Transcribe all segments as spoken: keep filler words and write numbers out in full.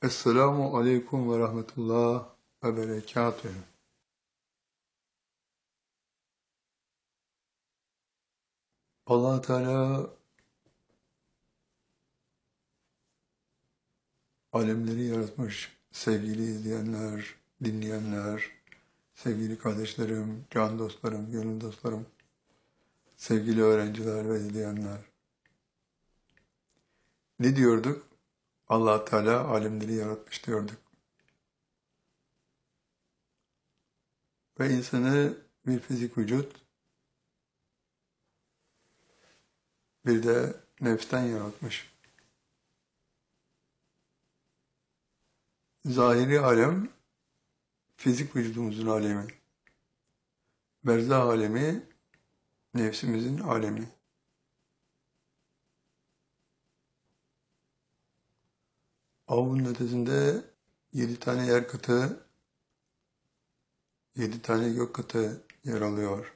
Esselamu aleyküm ve rahmetullah ve berekatühü. Allah Teala alemleri yaratmış sevgili izleyenler, dinleyenler, sevgili kardeşlerim, can dostlarım, gönül dostlarım, sevgili öğrenciler ve izleyenler. Ne diyorduk? Allah Teala alemleri yaratmış diyorduk. Ve insanı bir fizik vücut, bir de nefsten yaratmış. Zahiri alem, fizik vücudumuzun alemi. Berzah alemi, nefsimizin alemi. Avlunun ötesinde yedi tane yer katı, yedi tane gök katı yer alıyor.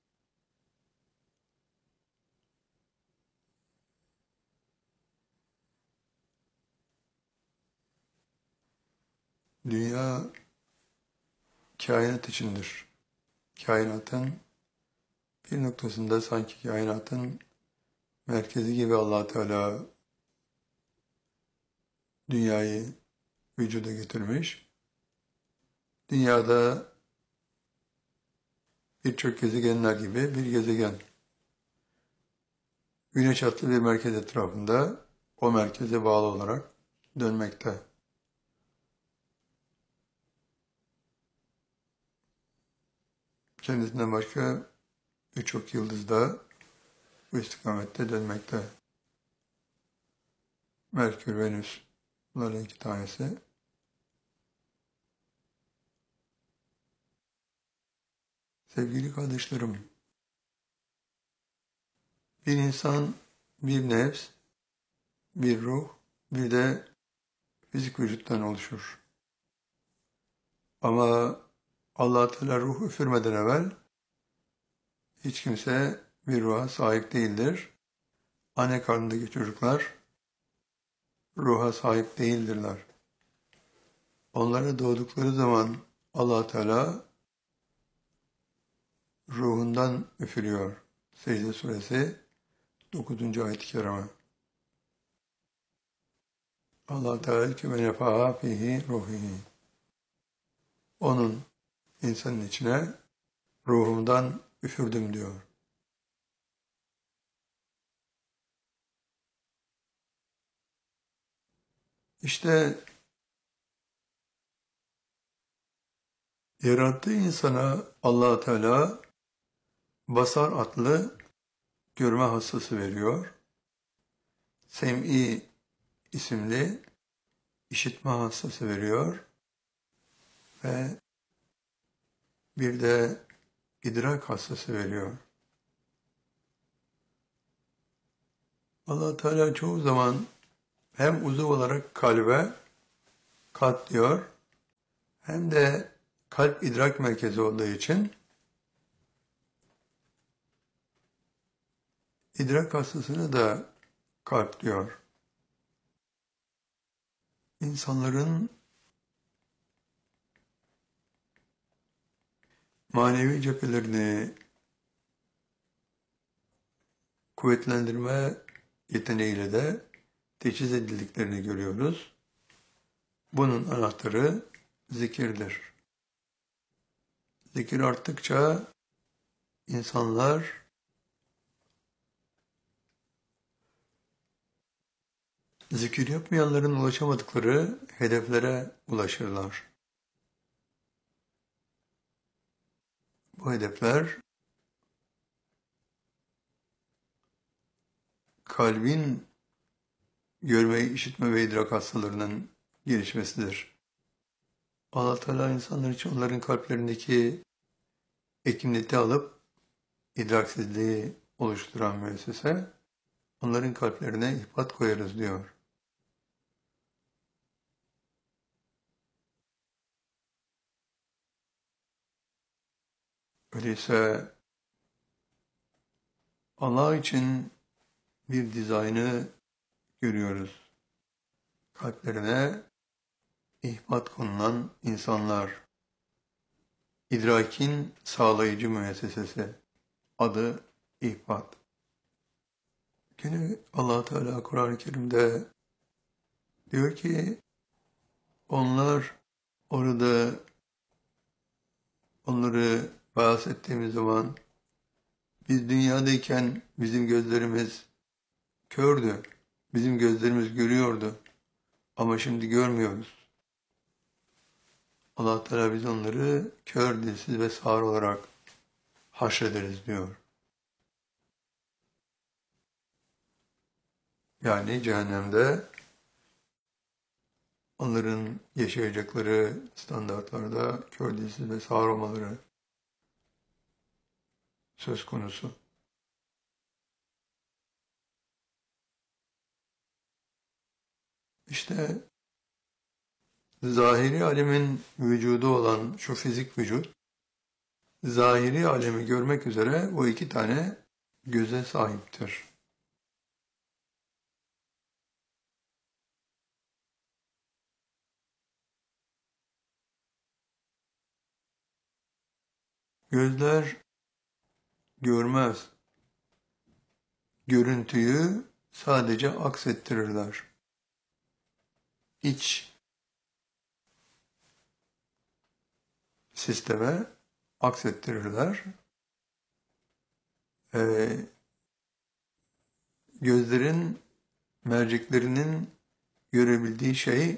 Dünya kainat içindir. Kainatın bir noktasında sanki kainatın merkezi gibi Allah Teala dünyayı vücuda getirmiş. Dünyada birçok gezegenler gibi bir gezegen. Güneş hatlı bir merkez etrafında o merkeze bağlı olarak dönmekte. Kendisinden başka birçok yıldız da bu istikamette dönmekte. Merkür, Venüs, bunların iki tanesi. Sevgili kardeşlerim, bir insan, bir nefs, bir ruh, bir de fizik vücuttan oluşur. Ama Allah Teala ruh üfürmeden evvel hiç kimse bir ruha sahip değildir. Anne karnındaki çocuklar ruha sahip değildirler. Onlara doğdukları zaman Allah Teala ruhundan üfürüyor. Secde suresi dokuzuncu ayet-i kerime. Allah Teala ki ve nefaha fihi ruhihi. Onun insanın içine ruhumdan üfürdüm diyor. İşte yarattığı insana Allah Teala basar adlı görme hassası veriyor. Sem'i isimli işitme hassası veriyor. Ve bir de idrak hassası veriyor. Allah Teala çoğu zaman hem uzuv olarak kalbe kalp diyor, hem de kalp idrak merkezi olduğu için idrak hassasını da kalp diyor. İnsanların manevi cephelerini kuvvetlendirme yeteneğiyle de teçhiz edildiklerini görüyoruz. Bunun anahtarı zikirdir. Zikir arttıkça insanlar zikir yapmayanların ulaşamadıkları hedeflere ulaşırlar. Bu hedefler kalbin görme, işitme ve idrak hastalarının gelişmesidir. Allah Teala insanlar için onların kalplerindeki ekimleti alıp idraksizliği oluşturan müessese, onların kalplerine ihbat koyarız diyor. Öyleyse Allah için bir dizaynı görüyoruz. Kalplerine ihbat konulan insanlar. İdrakin sağlayıcı müessesesi. Adı ihbat. Yine Allah Teala Kur'an-ı Kerim'de diyor ki onlar orada onları bahsettiğimiz zaman biz dünyadayken bizim gözlerimiz kördü. Bizim gözlerimiz görüyordu. Ama şimdi görmüyoruz. Allah Teala biz onları kör, dilsiz ve sağır olarak haşrederiz diyor. Yani cehennemde onların yaşayacakları standartlarda kör, dilsiz ve sağır olmaları söz konusu. İşte zahiri alemin vücudu olan şu fizik vücut, zahiri alemi görmek üzere bu iki tane göze sahiptir. Gözler görmez. Görüntüyü sadece aksettirirler. İç sisteme aksettirirler. Ee, gözlerin merceklerinin görebildiği şey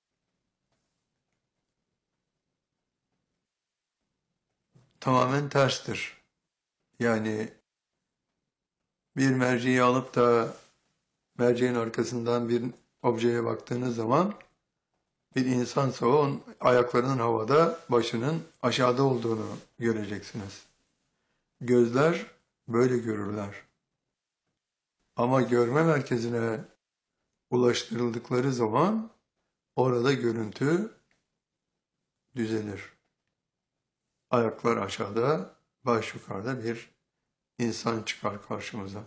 tamamen terstir. Yani bir merceği alıp da merceğin arkasından bir objeye baktığınız zaman bir insansa o onun ayaklarının havada, başının aşağıda olduğunu göreceksiniz. Gözler böyle görürler. Ama görme merkezine ulaştırıldıkları zaman orada görüntü düzelir. Ayaklar aşağıda, baş yukarıda bir insan çıkar karşımıza.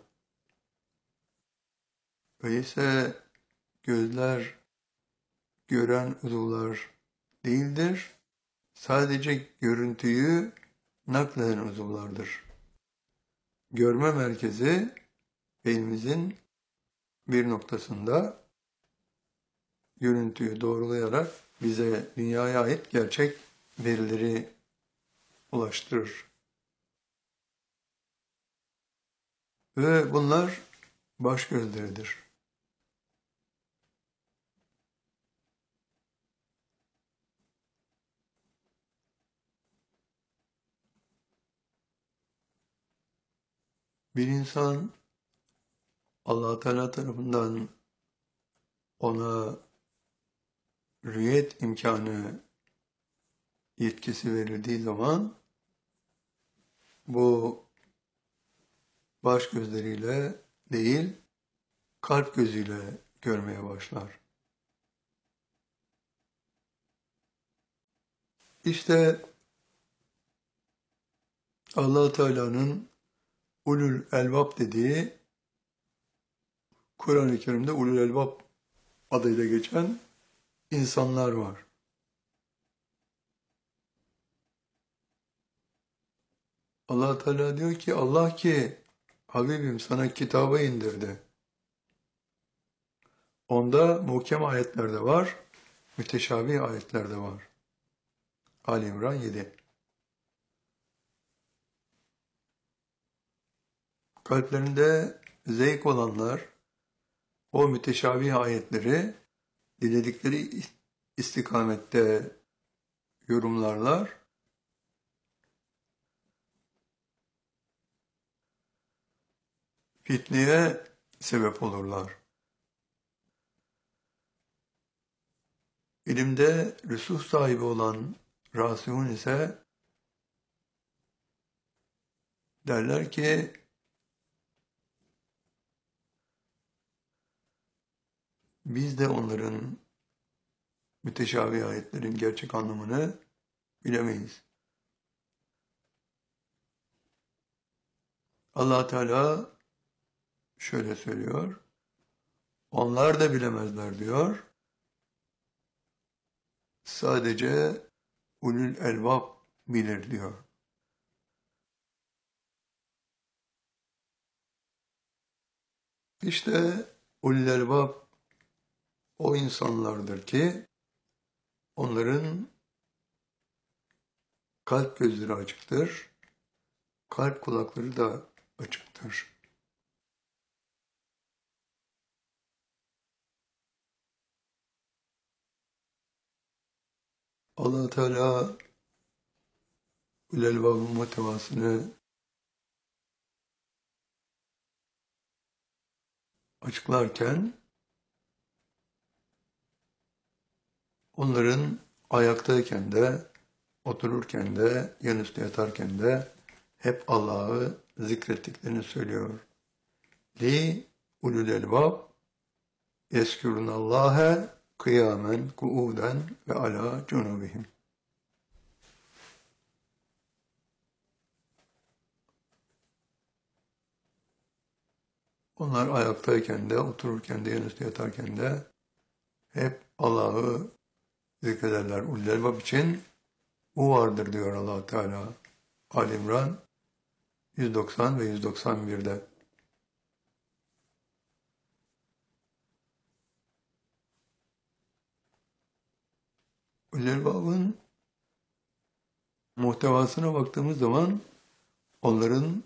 Öyleyse gözler gören uzuvlar değildir. Sadece görüntüyü nakleden uzuvlardır. Görme merkezi beynimizin bir noktasında görüntüyü doğrulayarak bize dünyaya ait gerçek verileri ulaştırır. Ve bunlar baş gözleridir. Bir insan Allah Teala tarafından ona rüyet imkanı yetkisi verildiği zaman bu baş gözleriyle değil kalp gözüyle görmeye başlar. İşte Allah Teala'nın ulul elbab dediği Kur'an-ı Kerim'de ulul elbab adıyla geçen insanlar var. Allah Teala diyor ki Allah ki Habibim sana kitabı indirdi. Onda muhkem ayetler de var, müteşabih ayetler de var. Ali İmran yedi. Kalplerinde zevk olanlar o müteşabih ayetleri diledikleri istikamette yorumlarlar. Fitneye sebep olurlar. İlimde rüsuh sahibi olan rasihun ise derler ki biz de onların müteşabih ayetlerin gerçek anlamını bilemeyiz. Allah Teala şöyle söylüyor. Onlar da bilemezler diyor. sadece ulul elbab bilir diyor. İşte ulul elbab o insanlardır ki onların kalp gözleri açıktır, kalp kulakları da açıktır. Allah Teala ulul elbabın muhtevasını açıklarken onların ayaktayken de, otururken de, yanüstü yatarken de hep Allah'ı zikrettiklerini söylüyor. Li ulul elbab yeskürunallâhe kıyamen, kuuden ve ala cunubihim. Onlar ayaktayken de, otururken de, yanüstü yatarken de hep Allah'ı zikrederler. Ulul elbab için bu vardır diyor Allah Teala. Ali İmran yüz doksan ve yüz doksan bir'de. Ulul elbabın muhtevasına baktığımız zaman onların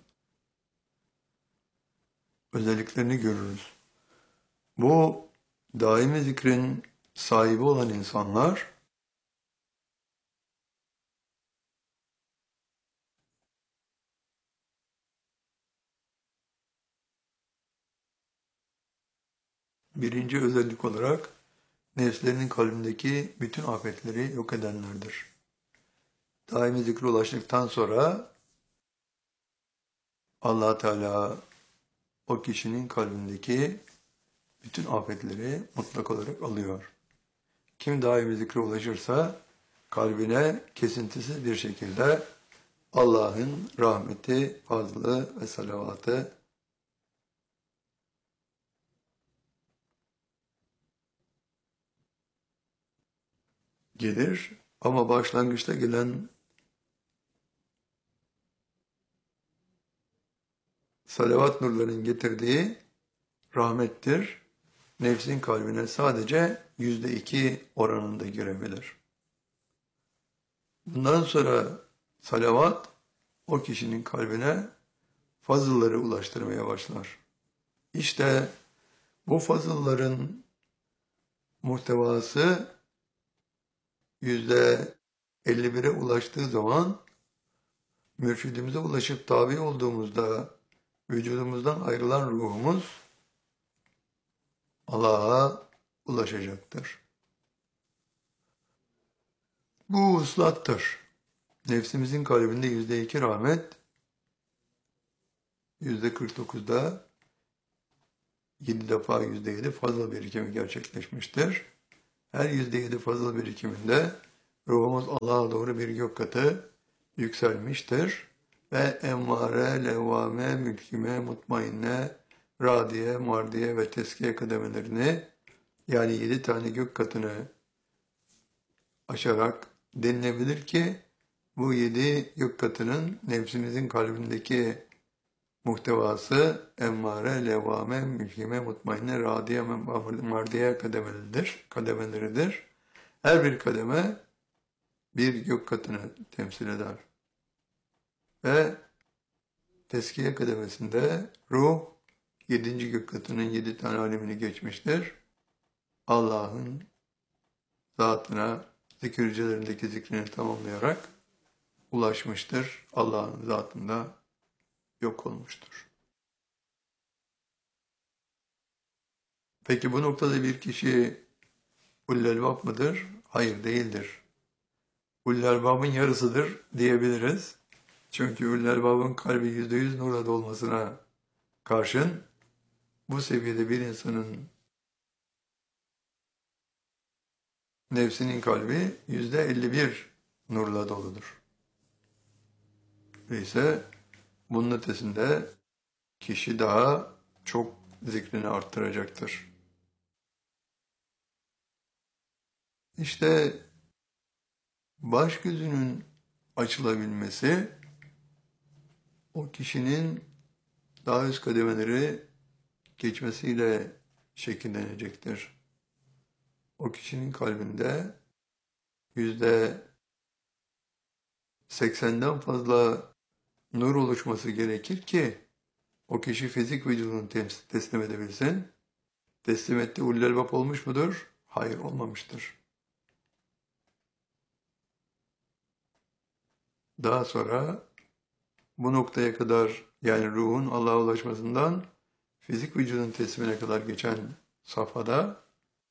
özelliklerini görürüz. Bu daimi zikrin sahibi olan insanlar birinci özellik olarak nefslerinin kalbindeki bütün afetleri yok edenlerdir. Daimi zikre ulaştıktan sonra Allah Teala o kişinin kalbindeki bütün afetleri mutlak olarak alıyor. Kim daimi zikre ulaşırsa kalbine kesintisiz bir şekilde Allah'ın rahmeti, fazlı ve salavatı gelir. Ama başlangıçta gelen salavat nurlarının getirdiği rahmettir. Nefsin kalbine sadece yüzde iki oranında girebilir. Bundan sonra salavat o kişinin kalbine fazılları ulaştırmaya başlar. İşte bu fazılların muhtevası yüzde elli bir'e ulaştığı zaman mürşidimize ulaşıp tabi olduğumuzda vücudumuzdan ayrılan ruhumuz Allah'a ulaşacaktır. Bu vuslattır. Nefsimizin kalbinde yüzde iki rahmet, yüzde kırk dokuz'da yedi defa yüzde yedi fazla birikimi gerçekleşmiştir. Her yüzde yedi fazla birikiminde ruhumuz Allah'a doğru bir gök katı yükselmiştir. Ve emmare, levvame, mülkime, mutmainne, radiye, mardiye ve teskiye kademelerini yani yedi tane gök katını aşarak denilebilir ki bu yedi gök katının nefsimizin kalbindeki muhtevası emmare, levvame, mülkime, mutmainne, radiye, mardiye kademeleridir, kademeleridir. Her bir kademe bir gök katını temsil eder. Ve teskiye kademesinde ruh yedinci gök katının yedi tane alemini geçmiştir. Allah'ın zatına zikircilerindeki zikrini tamamlayarak ulaşmıştır. Allah'ın zatında yok olmuştur. Peki bu noktada bir kişi ulul elbab mıdır? Hayır, değildir. Ulul elbabın yarısıdır diyebiliriz. Çünkü ulul elbabın kalbi yüzde yüz nurla dolmasına karşın bu seviyede bir insanın nefsinin kalbi yüzde elli bir nurla doludur. Öyleyse bunun ötesinde kişi daha çok zikrini arttıracaktır. İşte Baş gözünün açılabilmesi o kişinin daha üst kademeleri geçmesiyle şekillenecektir. O kişinin kalbinde yüzde seksenden fazla nur oluşması gerekir ki o kişi fizik vücudunu teslim edebilsin. Teslim etti, ulul elbap olmuş mudur? Hayır, olmamıştır. Daha sonra bu noktaya kadar, yani ruhun Allah'a ulaşmasından fizik vücudun teslimine kadar geçen safhada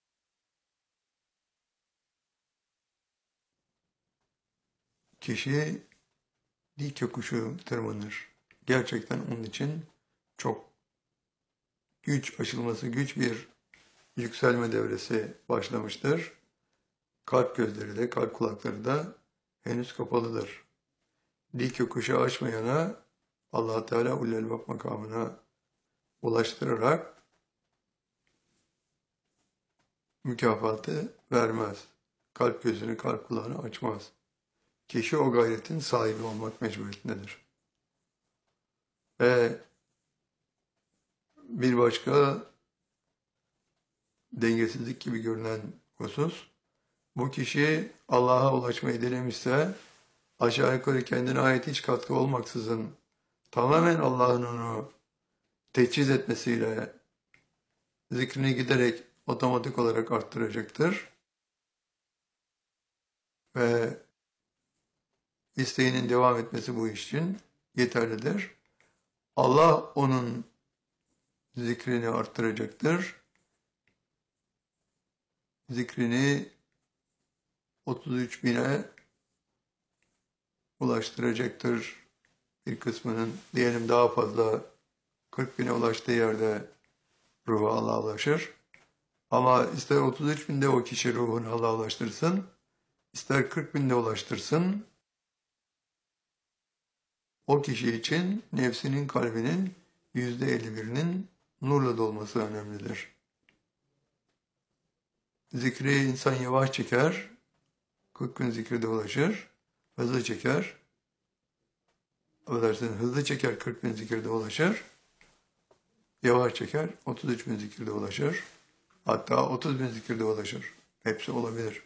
kişi dik yokuşu tırmanır. Gerçekten onun için çok güç, aşılması güç bir yükselme devresi başlamıştır. Kalp gözleri de, kalp kulakları da henüz kapalıdır. Dik yokuşu aşmayana Allah Teala ulul elbap makamına ulaştırarak mükafatı vermez. Kalp gözünü, kalp kulağını açmaz. Kişi o gayretin sahibi olmak mecburiyetindedir. Ve bir başka dengesizlik gibi görünen husus, bu kişi Allah'a ulaşmayı denemişse, aşağı yukarı kendine ait hiç katkı olmaksızın tamamen Allah'ın onu teçhiz etmesiyle zikrini giderek otomatik olarak arttıracaktır. Ve isteğinin devam etmesi bu iş için yeterlidir. Allah onun zikrini arttıracaktır. Zikrini otuz üç bine ulaştıracaktır. Bir kısmının diyelim daha fazla kırk bine ulaştığı yerde ruhu Allah'a ulaşır. Ama ister otuz üç binde o kişi ruhunu Allah'a ulaştırsın, ister kırk binde ulaştırsın, o kişi için nefsinin, kalbinin yüzde elli birinin nurla dolması önemlidir. Zikri insan yavaş çeker, kırk gün zikirde ulaşır, hızlı çeker, affedersin, hızlı çeker kırk bin zikirde ulaşır, yavaş çeker otuz üç bin zikirde ulaşır, hatta otuz bin zikirde ulaşır. Hepsi olabilir.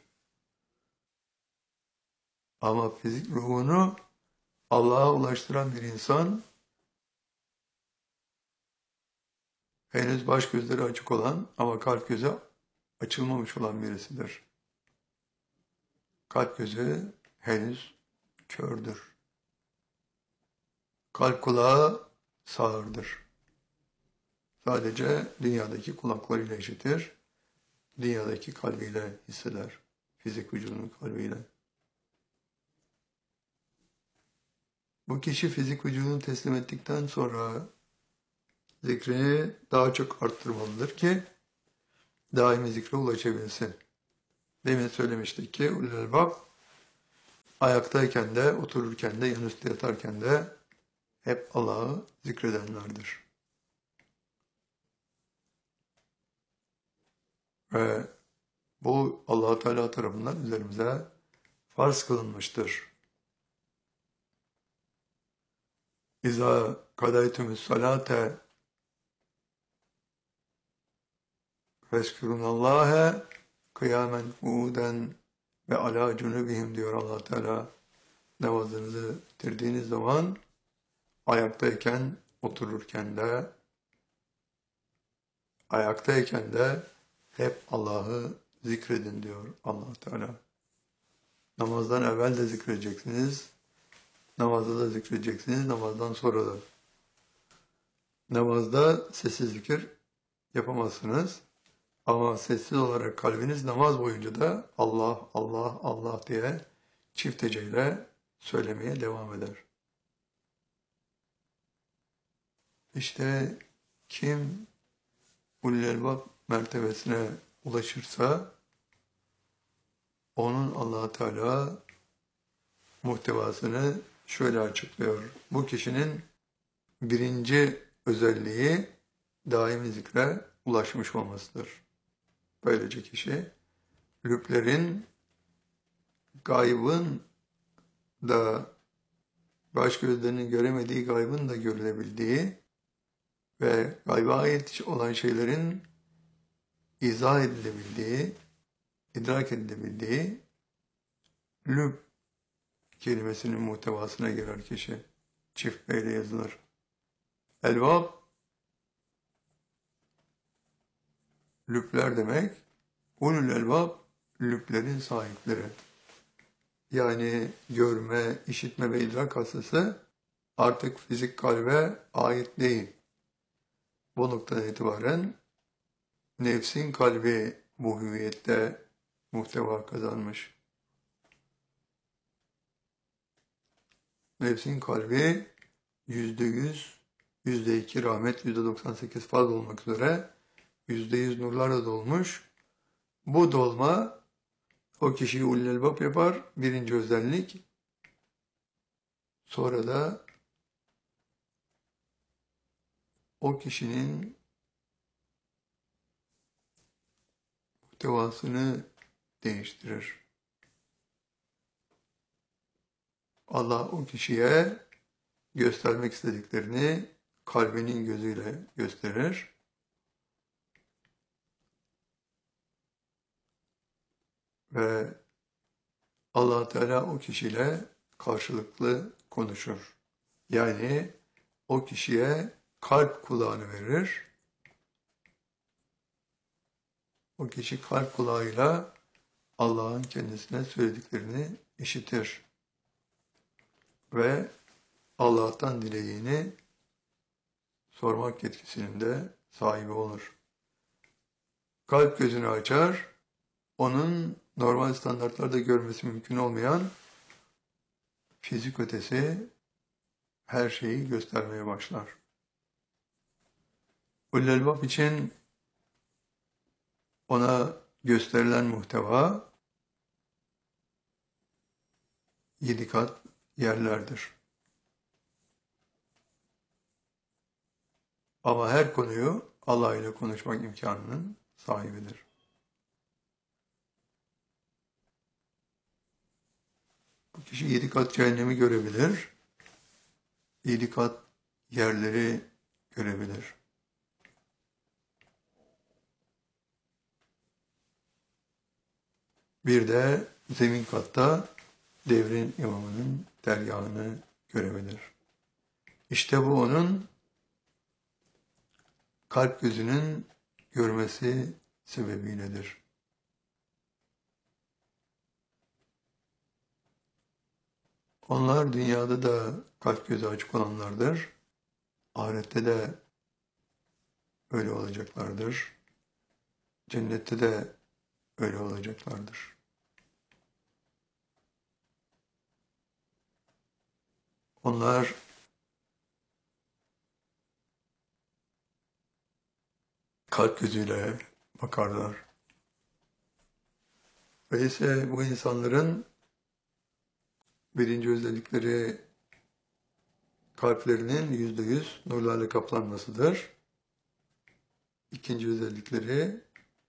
Ama fizik ruhunu Allah'a ulaştıran bir insan, henüz baş gözleri açık olan ama kalp gözü açılmamış olan birisidir. Kalp gözü henüz kördür. Kalp kulağı sağırdır. Sadece dünyadaki kulaklarıyla işitir, dünyadaki kalbiyle hisseder, fizik vücudunun kalbiyle. Bu kişi fizik vücudunu teslim ettikten sonra zikrini daha çok arttırmalıdır ki daimi zikre ulaşabilsin. Demin söylemiştik ki ulul elbab ayaktayken de, otururken de, yanüstü yatarken de hep Allah'ı zikredenlerdir. Ve bu Allah-u Teala tarafından üzerimize farz kılınmıştır. İza kadaytumü's salate fezkurunallâhe kıyamen kuuden ve alâ cunubihim diyor Allah Teala. Namazınızı bitirdiğiniz zaman ayaktayken, otururken de, ayaktayken de hep Allah'ı zikredin diyor Allah Teala. Namazdan evvel de zikredeceksiniz, namazda da zikredeceksiniz, namazdan sonra da. Namazda sessiz zikir yapamazsınız. Ama sessiz olarak kalbiniz namaz boyunca da Allah, Allah, Allah diye çift heceyle söylemeye devam eder. İşte kim ulul elbab mertebesine ulaşırsa onun Allah Teala muhtevasını şöyle açıklıyor. Bu kişinin birinci özelliği daimi zikre ulaşmış olmasıdır. Böylece kişi lüblerin gaybın da, baş gözlerinin göremediği gaybın da görülebildiği ve gayba ait olan şeylerin izah edilebildiği, idrak edilebildiği lüb kelimesinin muhtevasına girer kişi. Çift B ile yazılır. Elbab, lübler demek. Ulul elbab, lüblerin sahipleri. Yani görme, işitme ve idrak hastası artık fizik kalbe ait değil. Bu noktadan itibaren nefsin kalbi bu hüviyette muhteva kazanmış. Nefsin kalbi yüzde yüz, yüzde iki rahmet, yüzde doksan sekiz fazla olmak üzere yüzde yüz nurlarla dolmuş. Bu dolma o kişiyi ulul elbab yapar. Birinci özellik. Sonra da o kişinin muhtevasını değiştirir. Allah o kişiye göstermek istediklerini kalbinin gözüyle gösterir. Ve Allah Teala o kişiyle karşılıklı konuşur. Yani o kişiye kalp kulağını verir. O kişi kalp kulağıyla Allah'ın kendisine söylediklerini işitir. Ve Allah'tan dilediğini sormak yetkisinin de sahibi olur. Kalp gözünü açar, onun normal standartlarda görmesi mümkün olmayan fizik ötesi her şeyi göstermeye başlar. Ulul elbab için ona gösterilen muhteva yedi kat yerlerdir. Ama her konuyu Allah ile konuşmak imkanının sahibidir. Bu kişi yedi kat cehennemi görebilir, yedi kat yerleri görebilir. Bir de zemin katta devrin imamının dergahını görebilir. İşte bu onun kalp gözünün görmesi sebebiyledir. Onlar dünyada da kalp gözü açık olanlardır. Ahirette de öyle olacaklardır. Cennette de öyle olacaklardır. Onlar kalp gözüyle bakarlar. Öyleyse bu insanların birinci özellikleri kalplerinin yüzde yüz nurlarla kaplanmasıdır. İkinci özellikleri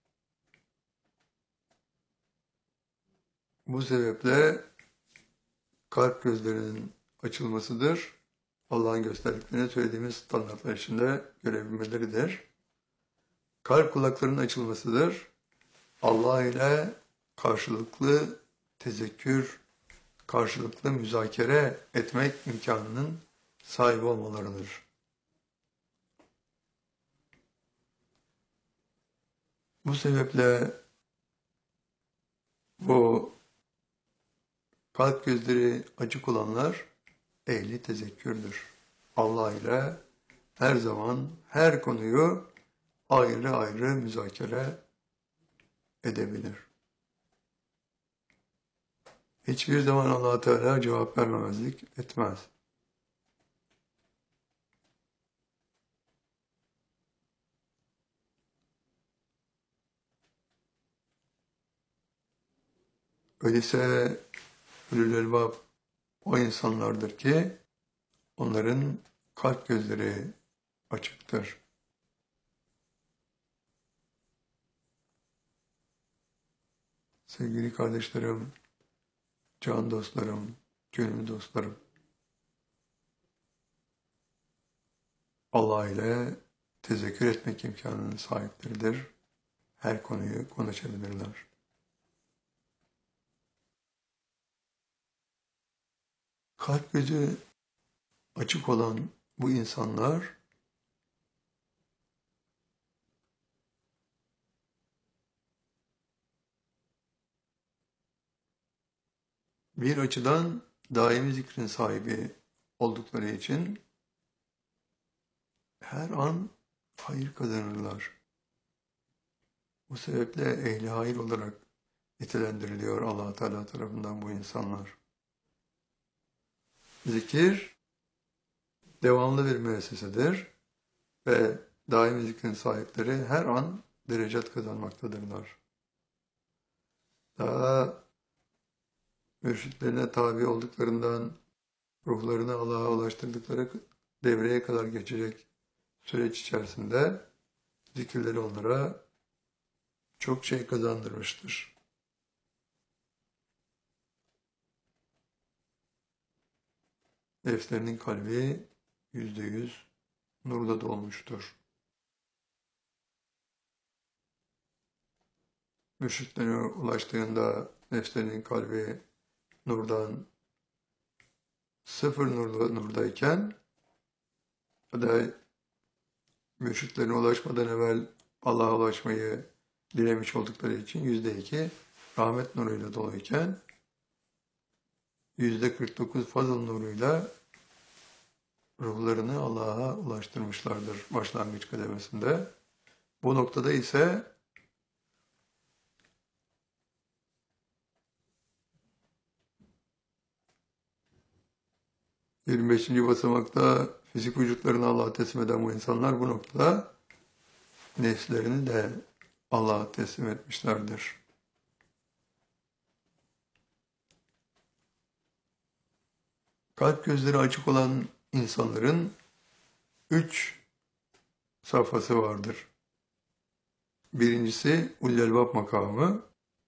bu sebeple kalp gözlerinin açılmasıdır. Allah'ın gösterdiklerini söylediğimiz standartlar içinde görebilmeleridir. Kalp kulaklarının açılmasıdır. Allah ile karşılıklı tezekkür, karşılıklı müzakere etmek imkanının sahibi olmalarıdır. Bu sebeple bu kalp gözleri açık olanlar ehli tezekkürdür. Allah ile her zaman her konuyu ayrı ayrı müzakere edebilir. Hiçbir zaman Allah Teala cevap vermemezlik etmez. Öyleyse ulul elbab o insanlardır ki onların kalp gözleri açıktır. Sevgili kardeşlerim, can dostlarım, gönül dostlarım, Allah ile tezekkür etmek imkanının sahipleridir. Her konuyu konuşabilirler. Kalp gözü açık olan bu insanlar bir açıdan daimi zikrin sahibi oldukları için her an hayır kazanırlar. Bu sebeple ehli hayır olarak nitelendiriliyor Allah Teala tarafından bu insanlar. Zikir devamlı bir müessesedir ve daimi zikrin sahipleri her an derecat kazanmaktadırlar. Daha mürşitlerine tabi olduklarından ruhlarını Allah'a ulaştırdıkları devreye kadar geçecek süreç içerisinde zikirleri onlara çok şey kazandırmıştır. Nefslerinin kalbi yüzde yüz nurda dolmuştur. Mürşitlerine ulaştığında nefslerinin kalbi nurdan sıfır nurda, nurdayken ya da mürşitlerine ulaşmadan evvel Allah'a ulaşmayı dilemiş oldukları için yüzde iki rahmet nuruyla doluyken yüzde kırk dokuz fazıl nuruyla ruhlarını Allah'a ulaştırmışlardır başlangıç kademesinde. Bu noktada ise yirmi beşinci basamakta fizik vücutlarını Allah'a teslim eden bu insanlar bu noktada nefslerini de Allah'a teslim etmişlerdir. Kalp gözleri açık olan insanların üç safhası vardır. Birincisi Ullelbab makamı,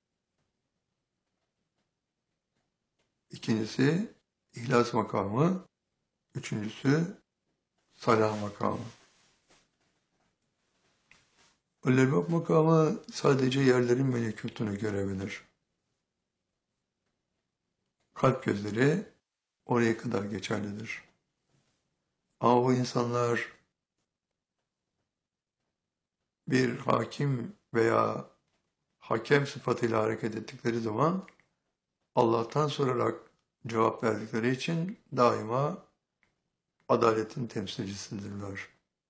ikincisi İhlas makamı, üçüncüsü Salah makamı. Ullelbab makamı sadece yerlerin melekutunu görebilir. Kalp gözleri oraya kadar geçerlidir. Ama bu insanlar bir hakim veya hakem sıfatıyla hareket ettikleri zaman Allah'tan sorarak cevap verdikleri için daima adaletin temsilcisidirler.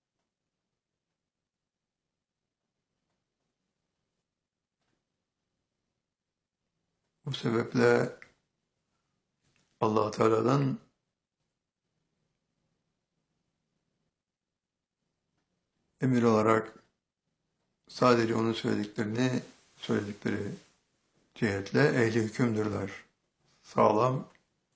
Bu sebeple Allah Teala'dan emir olarak sadece onun söylediklerini söyledikleri cihetle ehli hükümdürler. Sağlam